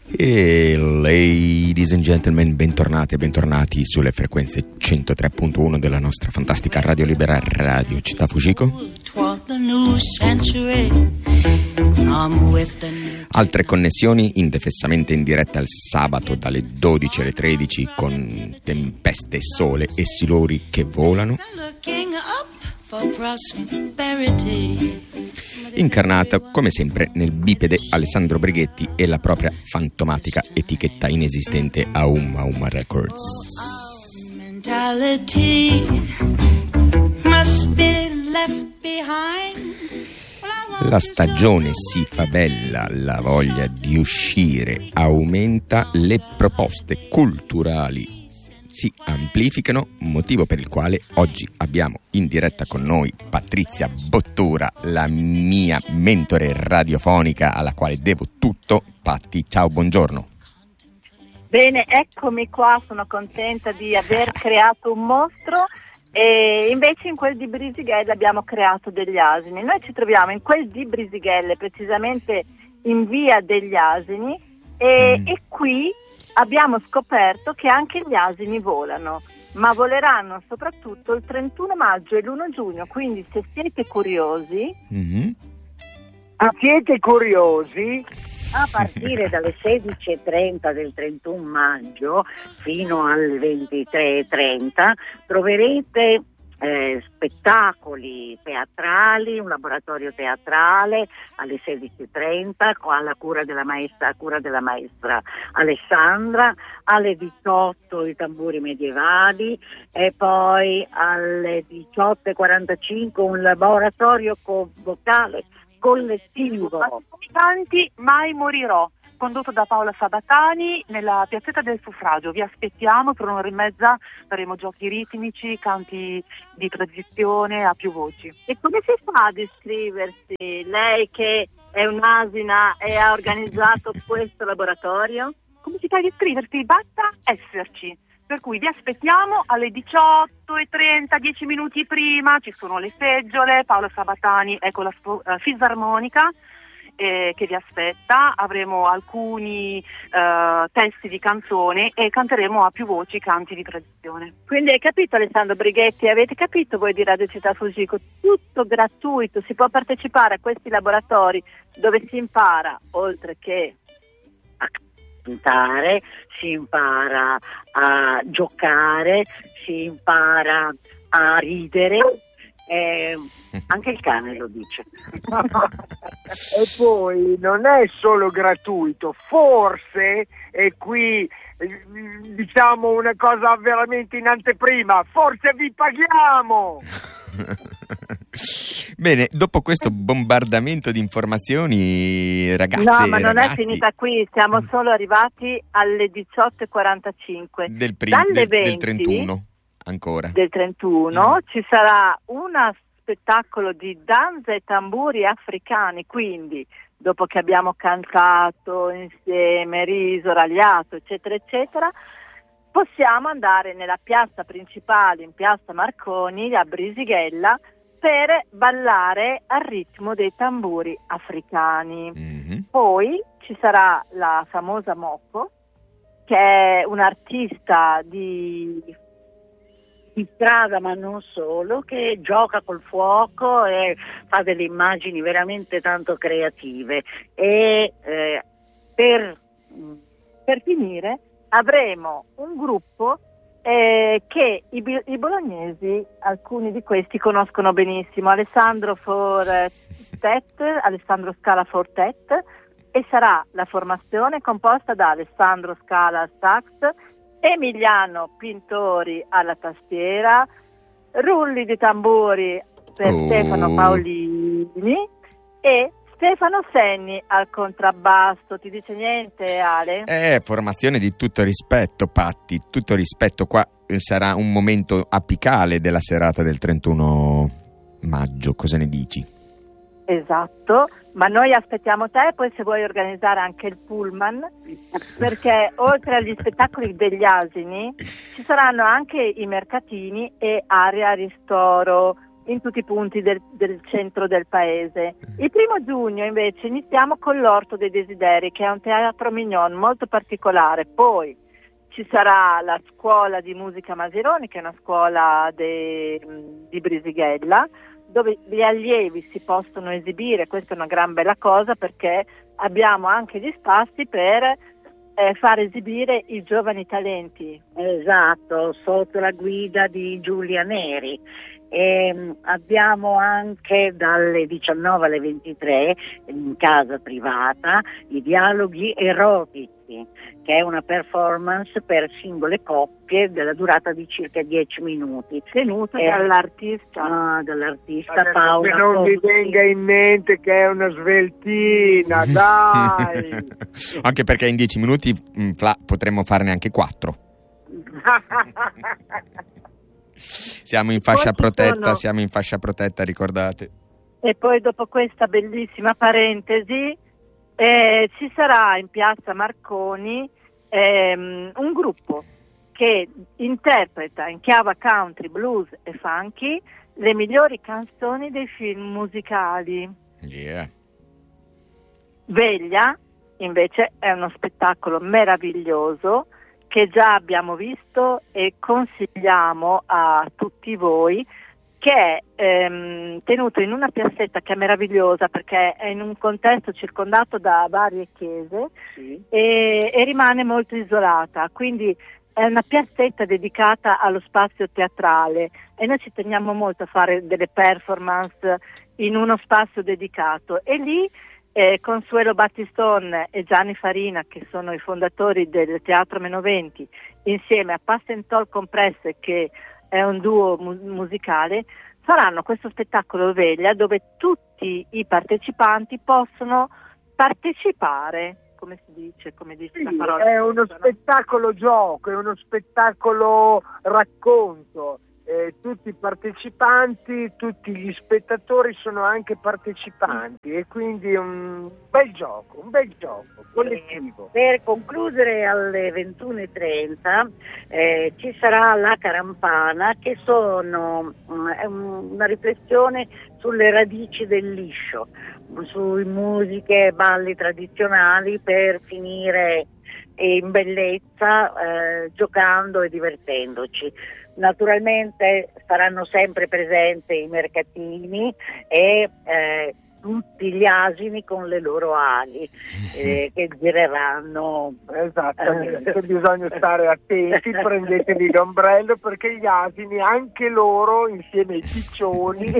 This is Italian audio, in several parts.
E ladies and gentlemen, bentornati e bentornati sulle frequenze 103.1 della nostra fantastica Radio Libera, Radio Città Fujiko. Altre connessioni indefessamente in diretta il sabato dalle 12 alle 13 con tempeste e sole e siluri che volano. Incarnata come sempre nel bipede Alessandro Brighetti e la propria fantomatica etichetta inesistente Auma Records. La stagione si fa bella, la voglia di uscire aumenta, le proposte culturali si amplificano, motivo per il quale oggi abbiamo in diretta con noi Patrizia Bottura, la mia mentore radiofonica alla quale devo tutto. Patti, ciao, buongiorno. Bene, eccomi qua, sono contenta di aver creato un mostro e invece in quel di Brisighella abbiamo creato degli asini. Noi ci troviamo in quel di Brisighella, precisamente in via degli Asini e qui abbiamo scoperto che anche gli asini volano, ma voleranno soprattutto il 31 maggio e l'1 giugno, quindi se siete curiosi... Siete curiosi? A partire dalle 16:30 del 31 maggio fino alle 23:30 troverete spettacoli teatrali, un laboratorio teatrale alle 16:30 alla cura della maestra Alessandra, alle 18 i tamburi medievali e poi alle 18:45 un laboratorio vocale collettivo. Canti Mai morirò, condotto da Paola Sabatani nella piazzetta del Suffragio. Vi aspettiamo, per un'ora e mezza faremo giochi ritmici, canti di tradizione a più voci. E come si fa ad iscriversi? Lei che è un'asina e ha organizzato questo laboratorio? Come si fa ad iscriversi? Basta esserci. Per cui vi aspettiamo alle 18:30, 10 minuti prima, ci sono le seggiole, Paola Sabatani è con la fisarmonica che vi aspetta, avremo alcuni testi di canzone e canteremo a più voci canti di tradizione. Quindi hai capito Alessandro Brighetti, avete capito voi di Radio Città Fujiko? Tutto gratuito, si può partecipare a questi laboratori dove si impara, oltre che a cantare, si impara a giocare, si impara a ridere, anche il cane lo dice. E poi non è solo gratuito, forse, e qui diciamo una cosa veramente in anteprima, forse vi paghiamo! Bene, dopo questo bombardamento di informazioni, ragazze no, ma e non ragazzi, è finita qui, siamo solo arrivati alle 18:45 del 31 ancora. Del 31 ci sarà uno spettacolo di danze e tamburi africani, quindi dopo che abbiamo cantato insieme, riso, ragliato, eccetera, eccetera, possiamo andare nella piazza principale, in piazza Marconi, a Brisighella, per ballare al ritmo dei tamburi africani. Poi ci sarà la famosa Mocco, che è un'artista di strada ma non solo, che gioca col fuoco e fa delle immagini veramente tanto creative e per finire avremo un gruppo che i bolognesi, alcuni di questi conoscono benissimo, Alessandro Scala Fortet, e sarà la formazione composta da Alessandro Scala al sax, Emiliano Pintori alla tastiera, rulli di tamburi per Stefano Paolini e Stefano Senni al contrabbasso. Ti dice niente, Ale? Formazione di tutto rispetto, Patti, tutto rispetto. Qua sarà un momento apicale della serata del 31 maggio, cosa ne dici? Esatto, ma noi aspettiamo te, poi se vuoi organizzare anche il pullman, perché oltre agli spettacoli degli asini ci saranno anche i mercatini e area ristoro, in tutti i punti del centro del paese. Il 1 giugno invece iniziamo con l'Orto dei Desideri, che è un teatro mignon molto particolare. Poi ci sarà la scuola di musica Masironi, che è una scuola di Brisighella, dove gli allievi si possono esibire. Questa è una gran bella cosa, perché abbiamo anche gli spazi per far esibire i giovani talenti. Esatto, sotto la guida di Giulia Neri. Abbiamo anche dalle 19 alle 23 in casa privata i dialoghi erotici, che è una performance per singole coppie della durata di circa 10 minuti, Tenuta dall'artista Paola. Che non mi venga in mente che è una sveltina, dai! Anche perché in 10 minuti potremmo farne anche 4. Siamo in fascia protetta, ricordate. E poi dopo questa bellissima parentesi ci sarà in piazza Marconi un gruppo che interpreta in chiave country, blues e funky le migliori canzoni dei film musicali. Yeah. Veglia invece è uno spettacolo meraviglioso che già abbiamo visto e consigliamo a tutti voi, che è tenuto in una piazzetta che è meravigliosa, perché è in un contesto circondato da varie chiese, Sì. e rimane molto isolata, quindi è una piazzetta dedicata allo spazio teatrale, e noi ci teniamo molto a fare delle performance in uno spazio dedicato, e lì Consuelo Battistone e Gianni Farina, che sono i fondatori del Teatro Meno 20, insieme a Passentol Compresse, che è un duo musicale, faranno questo spettacolo Veglia, dove tutti i partecipanti possono partecipare, come dice Sì, la parola. è uno spettacolo gioco, è uno spettacolo racconto. Tutti i partecipanti, tutti gli spettatori sono anche partecipanti, e quindi un bel gioco collettivo. Per concludere alle 21:30 ci sarà la Carampana, che sono è una riflessione sulle radici del liscio, su musiche e balli tradizionali, per finire in bellezza, giocando e divertendoci. Naturalmente saranno sempre presenti i mercatini e tutti gli asini con le loro ali che gireranno. Esattamente, bisogna stare attenti, prendetevi l'ombrello, perché gli asini, anche loro, insieme ai piccioni,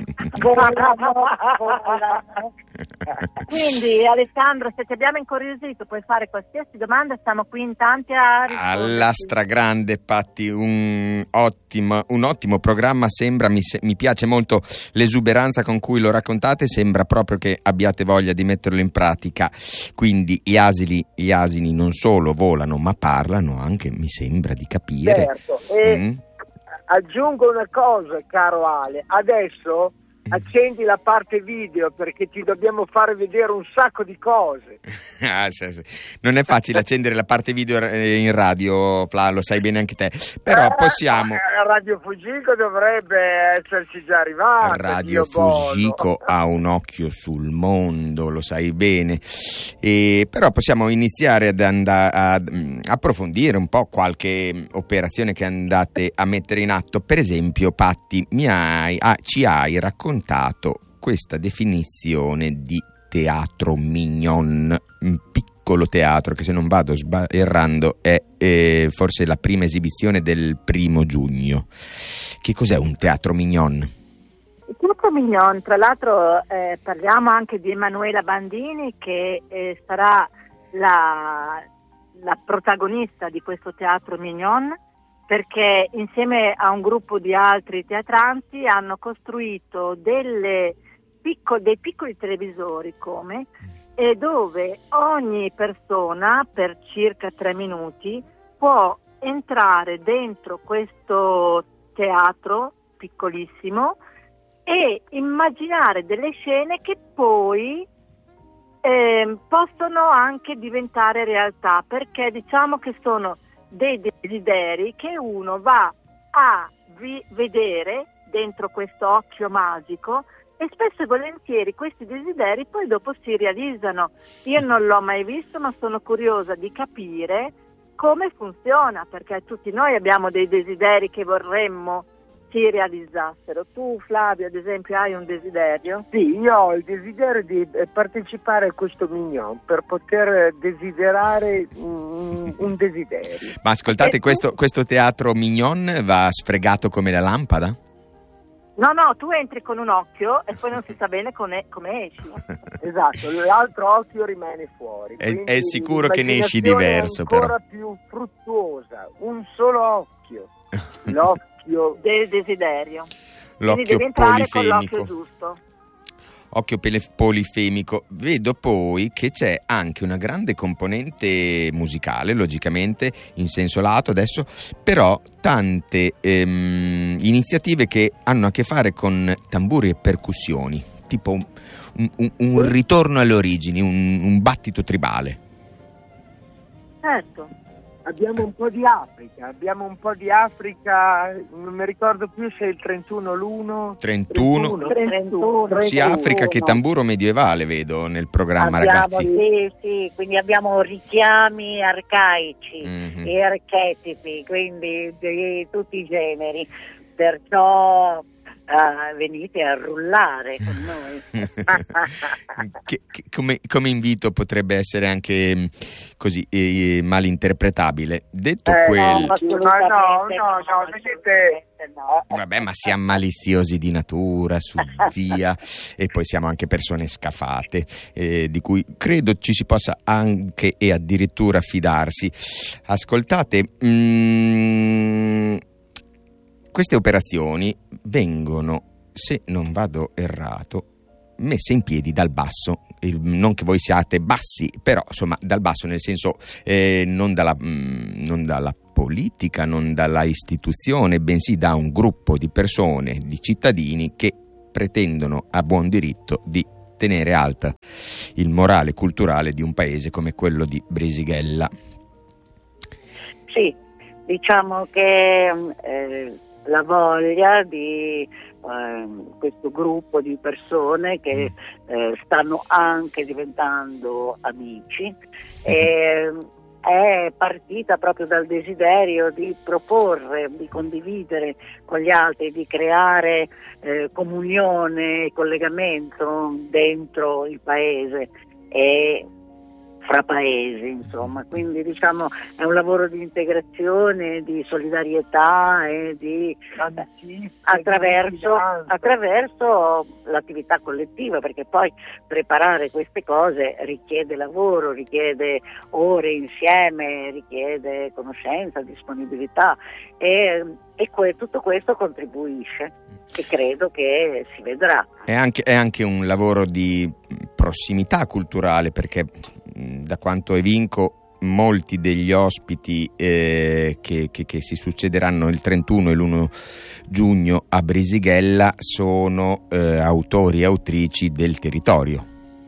Quindi Alessandro, se ti abbiamo incuriosito puoi fare qualsiasi domanda, stiamo qui in tanti a risponderti. Alla stragrande, Patti, un ottimo programma, sembra, mi piace molto l'esuberanza con cui lo raccontate, sembra proprio che abbiate voglia di metterlo in pratica. Quindi gli asini non solo volano ma parlano anche, mi sembra di capire. certo. E aggiungo una cosa, caro Ale, adesso accendi la parte video, perché ti dobbiamo fare vedere un sacco di cose. Sì. Non è facile accendere la parte video in radio, Fla, lo sai bene anche te, però possiamo. Radio Fugico dovrebbe esserci già arrivato. Radio Fugico ha un occhio sul mondo, lo sai bene, però possiamo iniziare ad approfondire un po' qualche operazione che andate a mettere in atto. Per esempio, Patti, ci hai raccontato questa definizione di teatro mignon, un piccolo teatro che, se non vado errando, è forse la prima esibizione del 1 giugno. Che cos'è un teatro mignon? Il teatro mignon, tra l'altro, parliamo anche di Emanuela Bandini, che sarà la protagonista di questo teatro mignon, perché insieme a un gruppo di altri teatranti hanno costruito dei piccoli televisori, e dove ogni persona per circa 3 minuti può entrare dentro questo teatro piccolissimo e immaginare delle scene che poi possono anche diventare realtà, perché diciamo che sono dei desideri che uno va a vedere dentro questo occhio magico, e spesso e volentieri questi desideri poi dopo si realizzano. Io non l'ho mai visto, ma sono curiosa di capire come funziona, perché tutti noi abbiamo dei desideri che vorremmo si realizzassero. Tu, Flavio, ad esempio, hai un desiderio? Sì, io ho il desiderio di partecipare a questo Mignon per poter desiderare un desiderio. Ma ascoltate, questo teatro Mignon va sfregato come la lampada? No, tu entri con un occhio e poi non si sa bene come esci. Esatto, l'altro occhio rimane fuori. È sicuro che ne esci diverso, però. È ancora più fruttuosa, un solo occhio, l'occhio del desiderio. L'occhio quindi devi entrare polifemico. con l'occhio giusto. Occhio polifemico. Vedo poi che c'è anche una grande componente musicale, logicamente in senso lato adesso, però tante iniziative che hanno a che fare con tamburi e percussioni, tipo un ritorno alle origini, un battito tribale. Certo. Abbiamo un po' di Africa, non mi ricordo più se è il 31 l'1. 31. Sia Africa che tamburo medievale vedo nel programma, ragazzi. Sì, quindi abbiamo richiami arcaici e archetipi, quindi di tutti i generi, perciò venite a rullare con noi. come invito potrebbe essere anche così malinterpretabile. Detto quello, no. Vabbè, ma siamo maliziosi di natura, su via, e poi siamo anche persone scafate, di cui credo ci si possa anche e addirittura fidarsi. Ascoltate, queste operazioni vengono, se non vado errato, messe in piedi dal basso, non che voi siate bassi, però insomma dal basso, nel senso non dalla politica, non dalla istituzione, bensì da un gruppo di persone, di cittadini che pretendono a buon diritto di tenere alta il morale culturale di un paese come quello di Brisighella. Sì, diciamo che la voglia di questo gruppo di persone che stanno anche diventando amici è partita proprio dal desiderio di proporre, di condividere con gli altri, di creare comunione e collegamento dentro il paese e fra paesi, insomma. Quindi diciamo è un lavoro di integrazione, di solidarietà e di attraverso l'attività collettiva, perché poi preparare queste cose richiede lavoro, richiede ore insieme, richiede conoscenza, disponibilità e tutto questo contribuisce e credo che si vedrà. È anche un lavoro di prossimità culturale, perché da quanto evinco molti degli ospiti che si succederanno il 31 e l'1 giugno a Brisighella sono autori e autrici del territorio.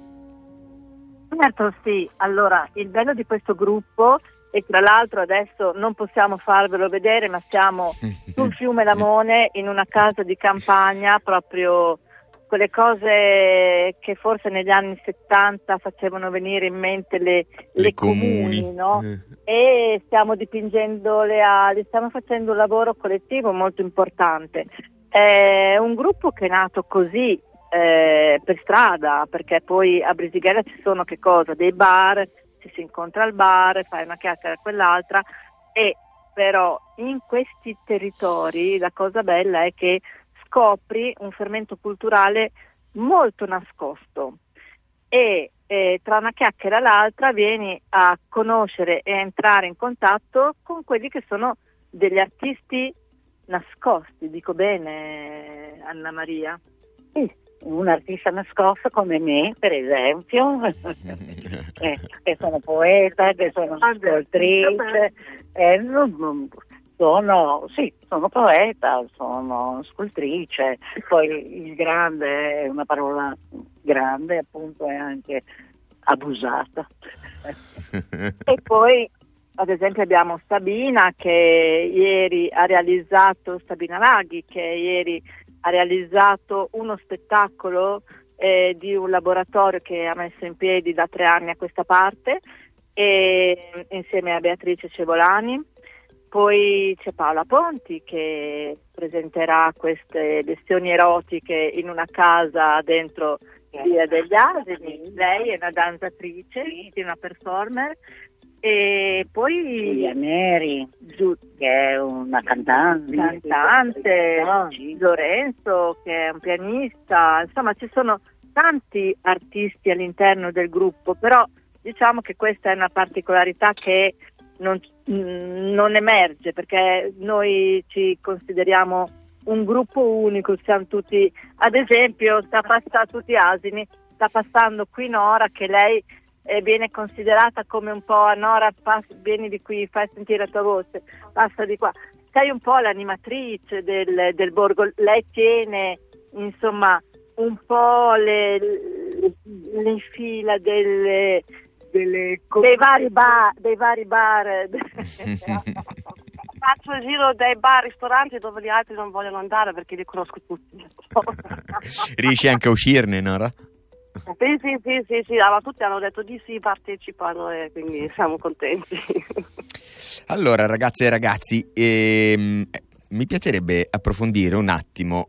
Certo, sì. Allora, il bello di questo gruppo, e tra l'altro adesso non possiamo farvelo vedere, ma siamo sul fiume Lamone in una casa di campagna, proprio quelle cose che forse negli anni 70 facevano venire in mente le comuni, no? E stiamo dipingendo le ali, stiamo facendo un lavoro collettivo molto importante. È un gruppo che è nato così per strada, perché poi a Brisighella ci sono che cosa? Dei bar, ci si incontra al bar, fai una chiacchiera a quell'altra, e però in questi territori la cosa bella è che scopri un fermento culturale molto nascosto e tra una chiacchiera e l'altra vieni a conoscere e a entrare in contatto con quelli che sono degli artisti nascosti, dico bene, Anna Maria? Sì, un artista nascosto come me, per esempio, che sono poeta, che sono scrittrice, sono poeta, sono scultrice, poi il grande è una parola grande, appunto è anche abusata. E poi ad esempio abbiamo Sabina che ieri ha realizzato, Sabina Laghi, che ieri ha realizzato uno spettacolo di un laboratorio che ha messo in piedi da 3 anni a questa parte, e insieme a Beatrice Cevolani. Poi c'è Paola Ponti che presenterà queste lezioni erotiche in una casa dentro Via degli Asini. Lei è una danzatrice, una performer. E poi Giulia Neri, che è una cantante, Lorenzo che è un pianista, insomma ci sono tanti artisti all'interno del gruppo, però diciamo che questa è una particolarità che non emerge, perché noi ci consideriamo un gruppo unico, siamo tutti, ad esempio sta passando qui Nora, che lei viene considerata come un po' Nora, vieni di qui, fai sentire la tua voce, passa di qua, sei un po' l'animatrice del borgo, lei tiene insomma un po' le fila dei vari bar Faccio il giro dei bar, ristoranti dove gli altri non vogliono andare perché li conosco tutti. Riesci anche a uscirne, Nora? Sì, ma tutti hanno detto di sì, partecipano e quindi siamo contenti. Allora, ragazze e ragazzi, mi piacerebbe approfondire un attimo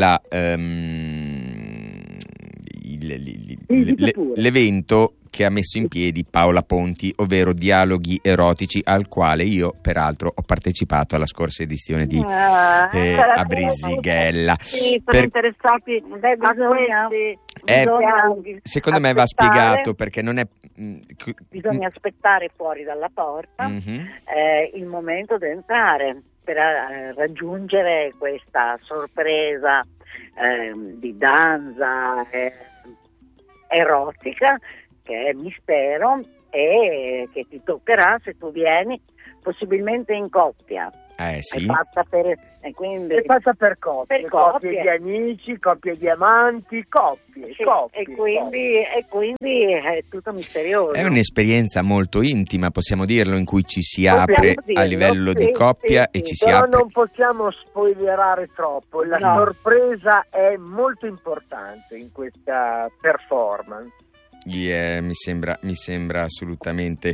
l'evento che ha messo in piedi Paola Ponti, ovvero Dialoghi Erotici, al quale io peraltro ho partecipato alla scorsa edizione di a Brisighella. Sì, sono interessati a questi. Secondo me va spiegato, perché non è bisogna aspettare fuori dalla porta il momento di entrare per raggiungere questa sorpresa di danza erotica, che è mistero e che ti toccherà se tu vieni possibilmente in coppia. Sì. È fatta per coppie di amici, coppie di amanti, coppie. E quindi è tutto misterioso. È un'esperienza molto intima, possiamo dirlo, in cui ci si apre a livello di coppia e ci si apre. Però non possiamo spoilerare troppo, la sorpresa è molto importante in questa performance. Mi sembra assolutamente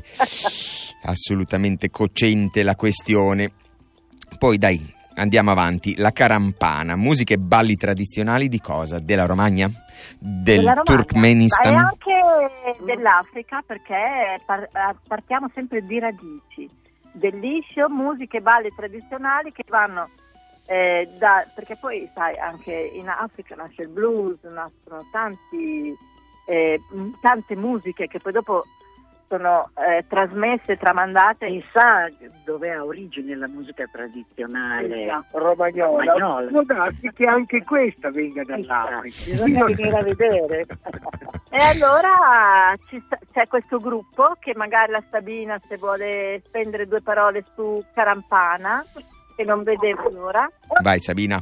cocente la questione. Poi dai, andiamo avanti. La Carampana, musiche e balli tradizionali di cosa? Della Romagna? Del Turkmenistan? E anche dell'Africa, perché partiamo sempre di radici. Del liscio, musiche e balli tradizionali che vanno perché poi sai, anche in Africa nasce il blues, nascono tante musiche che poi dopo sono trasmesse, tramandate. Chissà dove ha origine la musica tradizionale romagnola. Può darsi che anche questa venga dall'Africa. Bisogna venire a vedere. E allora c'è questo gruppo che magari la Sabina, se vuole spendere 2 parole su Carampana, che non vedevo l'ora. Vai Sabina.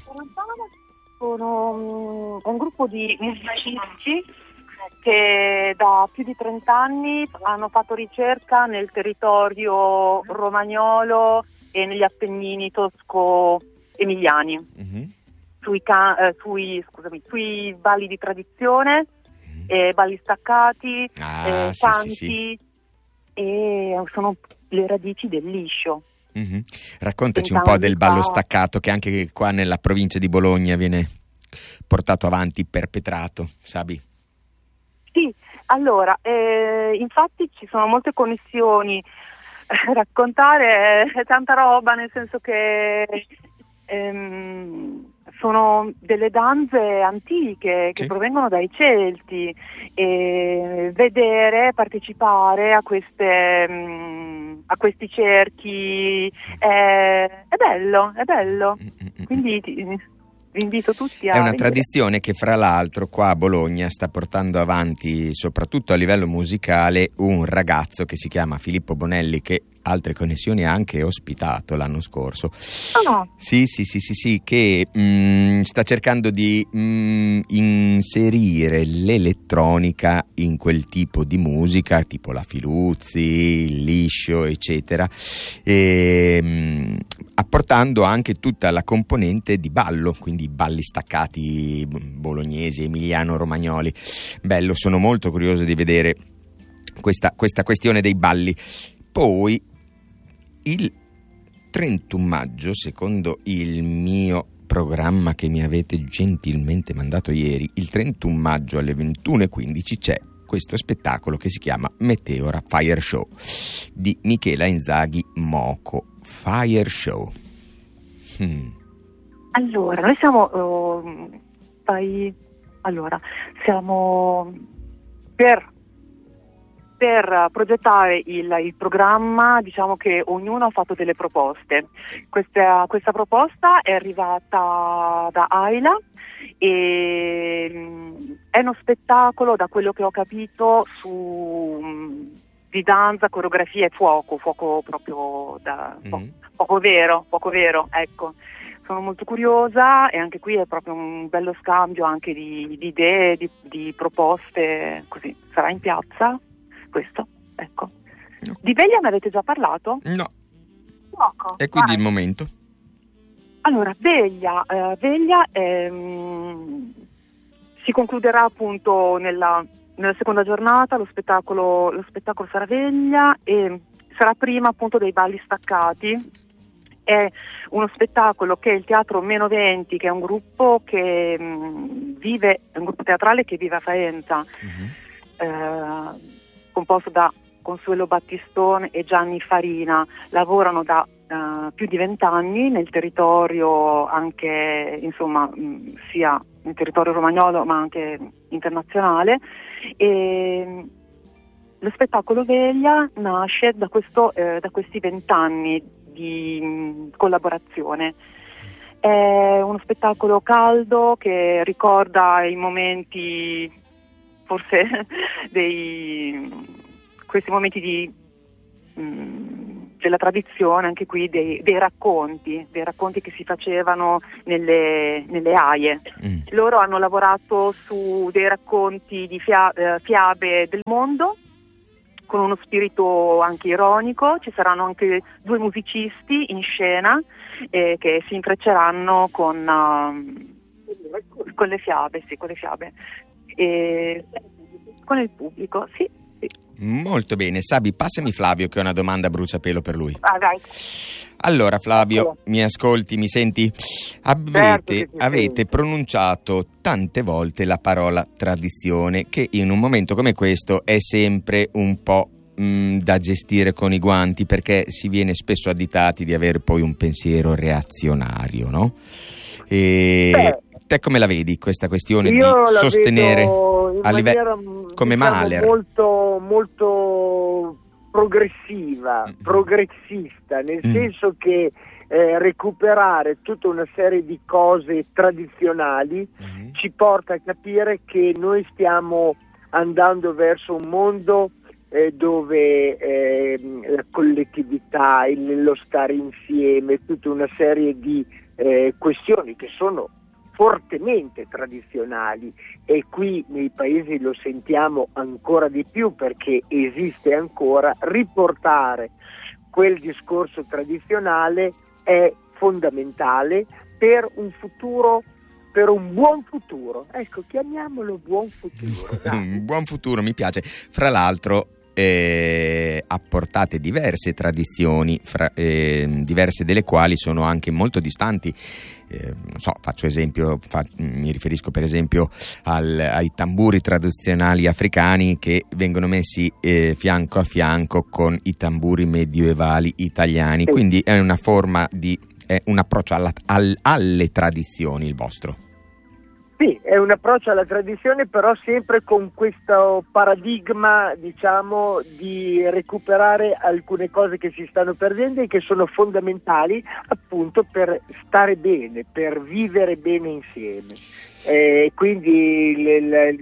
Sono un gruppo di musicisti che da più di 30 anni hanno fatto ricerca nel territorio romagnolo e negli Appennini tosco-emiliani, sui balli di tradizione, balli staccati, canti, sì. E sono le radici del liscio. Raccontaci un po' del ballo staccato, che anche qua nella provincia di Bologna viene portato avanti, perpetrato, Sabi. Sì, allora, infatti ci sono molte connessioni, raccontare è tanta roba, nel senso che sono delle danze antiche che provengono dai Celti, e partecipare a questi cerchi è bello, quindi vi invito tutti a È una vedere. tradizione che fra l'altro qua a Bologna sta portando avanti, soprattutto a livello musicale, un ragazzo che si chiama Filippo Bonelli, che altre connessioni ha anche ospitato l'anno scorso. Sì, che sta cercando di inserire l'elettronica in quel tipo di musica, tipo la Filuzzi, il liscio, eccetera, apportando anche tutta la componente di ballo, quindi balli staccati bolognesi, emiliano-romagnoli. Bello, sono molto curioso di vedere questa questione dei balli. Poi il 31 maggio, secondo il mio programma che mi avete gentilmente mandato ieri, il 31 maggio alle 21:15 c'è questo spettacolo che si chiama Meteora Fire Show di Michela Inzaghi Moco. Fire Show. Allora, noi siamo siamo per progettare il programma, diciamo che ognuno ha fatto delle proposte. Questa proposta è arrivata da Ayla e è uno spettacolo, da quello che ho capito, di danza, coreografia e fuoco proprio poco vero, ecco. Sono molto curiosa e anche qui è proprio un bello scambio anche di idee, di proposte, così. Sarà in piazza questo, ecco. No. Di Veglia ne avete già parlato? No. Poco. E quindi il momento? Allora, Veglia si concluderà appunto nella seconda giornata, lo spettacolo sarà Veglia e sarà prima appunto dei balli staccati. È uno spettacolo che il Teatro Meno 20, che è un gruppo che un gruppo teatrale che vive a Faenza, composto da Consuelo Battistone e Gianni Farina, lavorano da più di 20 anni nel territorio, anche insomma sia nel territorio romagnolo ma anche internazionale, e lo spettacolo Veglia nasce da questi 20 anni di collaborazione. È uno spettacolo caldo che ricorda i momenti, forse questi momenti della tradizione, anche qui dei racconti che si facevano nelle aie. Loro hanno lavorato su dei racconti di fiabe del mondo, con uno spirito anche ironico. Ci saranno anche 2 musicisti in scena che si intrecceranno con le fiabe, e con il pubblico, sì. Molto bene. Sabi, passami Flavio che ho una domanda a bruciapelo per lui. Dai. Allora Flavio, mi ascolti, mi senti? Avete pronunciato tante volte la parola tradizione, che in un momento come questo è sempre un po' da gestire con i guanti, perché si viene spesso additati di avere poi un pensiero reazionario, no? Te come la vedi questa questione di sostenere a livello come Mahler? Molto, molto progressista, nel senso che recuperare tutta una serie di cose tradizionali ci porta a capire che noi stiamo andando verso un mondo dove la collettività, lo stare insieme, tutta una serie di questioni che sono fortemente tradizionali, e qui nei paesi lo sentiamo ancora di più, perché esiste ancora. Riportare quel discorso tradizionale è fondamentale per un futuro, per un buon futuro. Ecco, chiamiamolo buon futuro. Un buon futuro, mi piace. Fra l'altro apportate diverse tradizioni, diverse delle quali sono anche molto distanti. Non so, faccio esempio, mi riferisco per esempio ai tamburi tradizionali africani che vengono messi fianco a fianco con i tamburi medievali italiani. Quindi è una forma è un approccio alle tradizioni il vostro. Sì, è un approccio alla tradizione, però sempre con questo paradigma, diciamo, di recuperare alcune cose che si stanno perdendo e che sono fondamentali appunto per stare bene, per vivere bene insieme. Quindi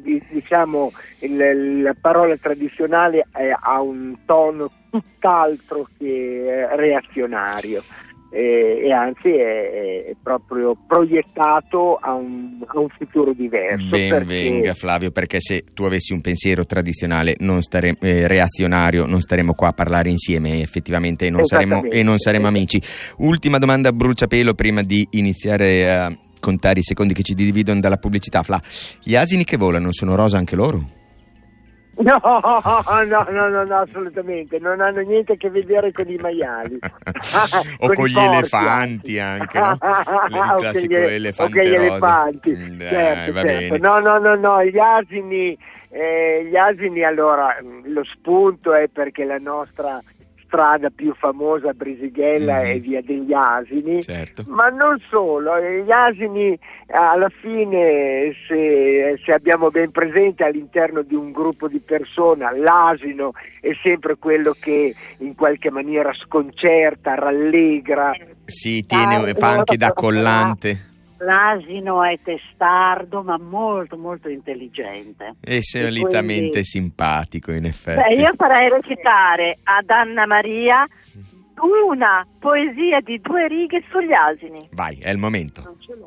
la parola tradizionale ha un tono tutt'altro che reazionario. e anzi è proprio proiettato a un futuro diverso. Ben venga Flavio, perché se tu avessi un pensiero tradizionale reazionario non staremmo qua a parlare insieme effettivamente e non saremo amici. Ultima domanda a bruciapelo prima di iniziare a contare i secondi che ci dividono dalla pubblicità. Fla, gli asini che volano sono rosa anche loro? No, assolutamente, non hanno niente a che vedere con i maiali. O con gli elefanti anche, no? Il classico elefante rosa. Elefanti. Certo. Bene. No, gli asini, allora, lo spunto è perché la nostra strada più famosa Brisighella è via degli Asini, certo. Ma non solo, gli asini alla fine, se abbiamo ben presente all'interno di un gruppo di persone, l'asino è sempre quello che in qualche maniera sconcerta, rallegra. Sì, fa anche da collante. L'asino è testardo ma molto molto intelligente e solitamente simpatico, in effetti. Io farei recitare ad Anna Maria una poesia di 2 righe sugli asini. Vai, è il momento. Non ce l'ho.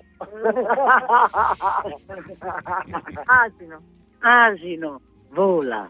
Asino vola.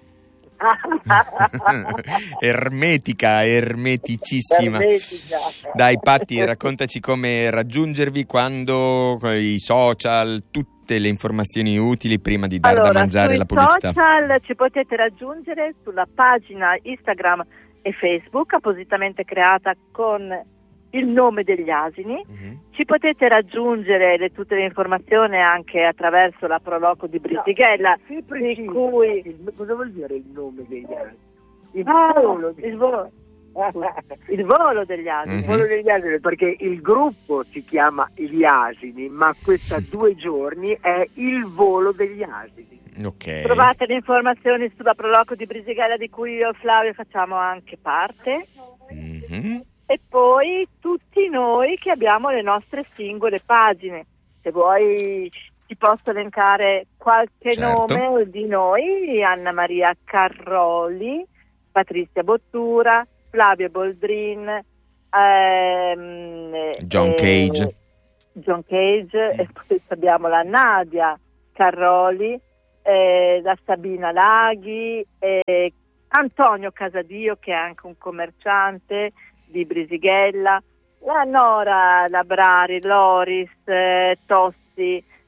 Ermeticissima. Dai Patti, raccontaci come raggiungervi, quando, i social, tutte le informazioni utili prima di dar da mangiare la pubblicità. Sui social ci potete raggiungere sulla pagina Instagram e Facebook appositamente creata con il nome degli asini. Ci potete raggiungere tutte le informazioni anche attraverso la Proloco di Brisighella, di cui... Cosa vuol dire il nome degli asini? Il volo degli asini. Il volo degli asini, perché il gruppo si chiama Gli Asini, ma questa 2 giorni è il volo degli asini. Okay. Trovate le informazioni sulla Proloco di Brisighella, di cui io e Flavio facciamo anche parte. E poi tutti noi che abbiamo le nostre singole pagine. Se vuoi ti posso elencare qualche nome di noi: Anna Maria Carroli, Patrizia Bottura, Flavio Boldrin, John Cage, e poi abbiamo la Nadia Carroli, la Sabina Laghi, Antonio Casadio, che è anche un commerciante di Brisighella, la Nora Labrari, Loris Tossi,